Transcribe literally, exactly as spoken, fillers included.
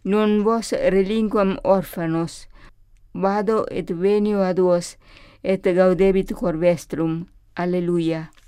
non vos relinquam orphanos, vado et venio ad vos, et gaudebit cor vestrum. Alleluia.